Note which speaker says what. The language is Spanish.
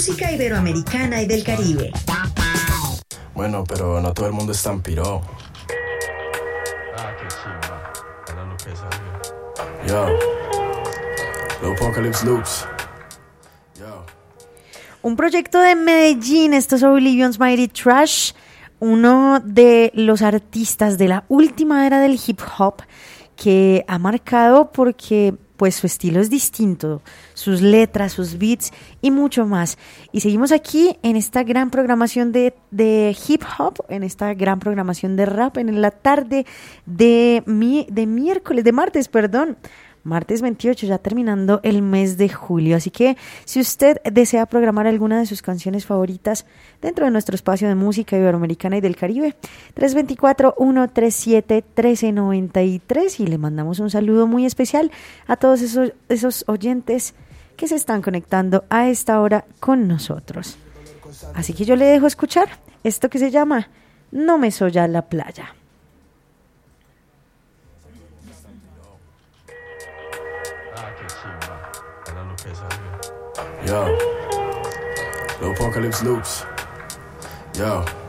Speaker 1: música iberoamericana y del Caribe.
Speaker 2: Bueno, pero no todo el mundo es tan piro.
Speaker 3: Qué chimba. Era lo que salió.
Speaker 2: Yo, Apocalypse Loops. Yo.
Speaker 4: Un proyecto de Medellín, estos Oblivion's Mighty Trash, uno de los artistas de la última era del hip hop que ha marcado porque pues su estilo es distinto, sus letras, sus beats y mucho más. Y seguimos aquí en esta gran programación de hip hop, en esta gran programación de rap en la tarde de martes 28, ya terminando el mes de julio. Así que si usted desea programar alguna de sus canciones favoritas dentro de nuestro espacio de música iberoamericana y del Caribe, 324-137-1393, y le mandamos un saludo muy especial a todos esos oyentes que se están conectando a esta hora con nosotros. Así que yo le dejo escuchar esto que se llama No me soya la playa.
Speaker 3: Qué chimba. Era lo que salió.
Speaker 2: Yo, Apocalypse Loops. Yo.